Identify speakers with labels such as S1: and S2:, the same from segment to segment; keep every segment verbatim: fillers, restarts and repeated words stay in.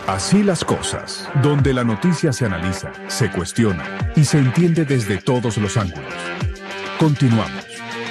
S1: Así las cosas, donde la noticia se analiza, se cuestiona y se entiende desde todos los ángulos. Continuamos.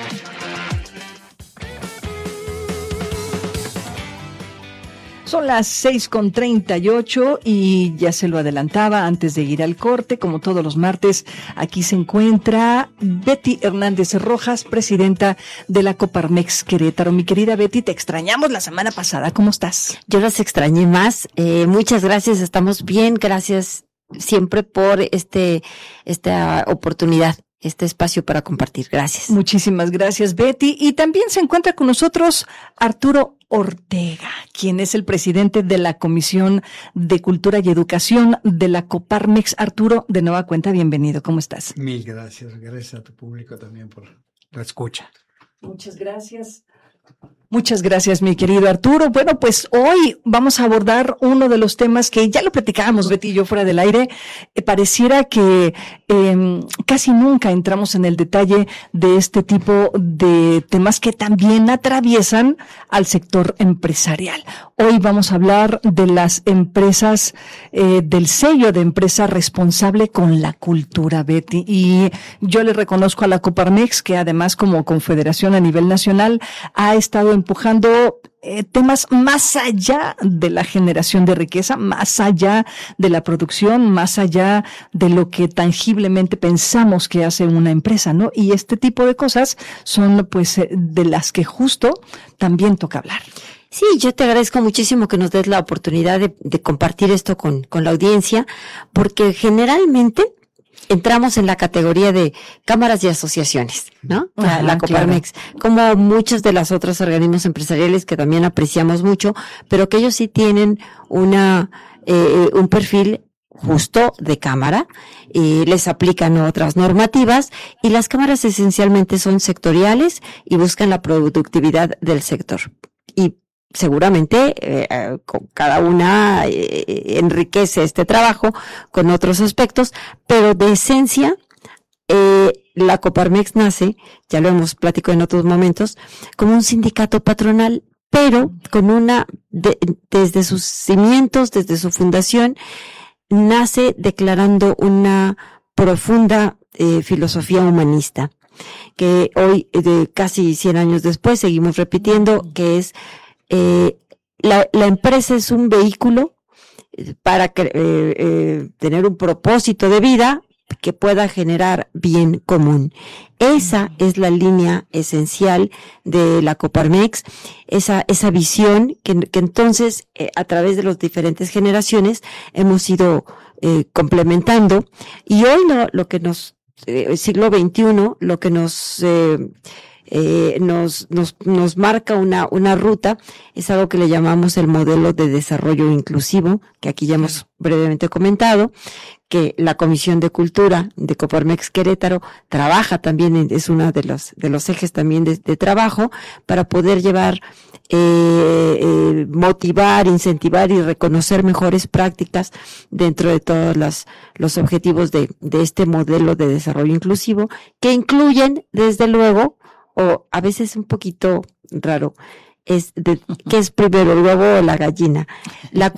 S2: Son las seis con treinta y ocho y ya se lo adelantaba antes de ir al corte, como todos los martes, aquí se encuentra Betty Hernández Rojas, presidenta de la Coparmex Querétaro. Mi querida Betty, te extrañamos la semana pasada, ¿cómo estás?
S3: Yo las extrañé más, eh, muchas gracias, estamos bien, gracias siempre por este esta oportunidad. Este espacio para compartir. Gracias.
S2: Muchísimas gracias, Betty. Y también se encuentra con nosotros Arturo Ortega, quien es el presidente de la Comisión de Cultura y Educación de la Coparmex. Arturo, de nueva cuenta, bienvenido. ¿Cómo estás?
S4: Mil gracias. Gracias a tu público también por la escucha.
S2: Muchas gracias. Muchas gracias, mi querido Arturo. Bueno, pues hoy vamos a abordar uno de los temas que ya lo platicábamos, Betty y yo, fuera del aire. Eh, pareciera que eh, casi nunca entramos en el detalle de este tipo de temas que también atraviesan al sector empresarial. Hoy vamos a hablar de las empresas, eh, del sello de empresa responsable con la cultura, Betty. Y yo le reconozco a la Coparmex que además como confederación a nivel nacional ha estado empujando eh, temas más allá de la generación de riqueza, más allá de la producción, más allá de lo que tangiblemente pensamos que hace una empresa, ¿no? Y este tipo de cosas son pues eh, de las que justo también toca hablar.
S3: Sí, yo te agradezco muchísimo que nos des la oportunidad de, de compartir esto con, con la audiencia, porque generalmente entramos en la categoría de cámaras y asociaciones, ¿no? Ajá, la, la Coparmex, claro. Como muchos de los otros organismos empresariales que también apreciamos mucho, pero que ellos sí tienen una eh, un perfil justo de cámara, y les aplican otras normativas, y las cámaras esencialmente son sectoriales y buscan la productividad del sector. Y seguramente eh, cada una eh, enriquece este trabajo con otros aspectos, pero de esencia eh, la Coparmex nace, ya lo hemos platicado en otros momentos, como un sindicato patronal, pero con una, de, desde sus cimientos, desde su fundación, nace declarando una profunda eh, filosofía humanista, que hoy, de casi cien años después, seguimos repitiendo, que es Eh, la, la empresa es un vehículo para que, eh, eh, tener un propósito de vida que pueda generar bien común. Esa es la línea esencial de la Coparmex, esa, esa visión que, que entonces eh, a través de las diferentes generaciones hemos ido eh, complementando, y hoy lo, lo que nos, eh, siglo veintiuno, lo que nos eh, Eh, nos, nos, nos marca una, una ruta, es algo que le llamamos el modelo de desarrollo inclusivo, que aquí ya hemos brevemente comentado, que la Comisión de Cultura de Coparmex Querétaro trabaja también, en, es uno de los, de los ejes también de, de trabajo, para poder llevar, eh, eh, motivar, incentivar y reconocer mejores prácticas dentro de todos los, los objetivos de, de este modelo de desarrollo inclusivo, que incluyen, desde luego, o a veces un poquito raro, es de, ¿qué es primero, el huevo o la gallina? La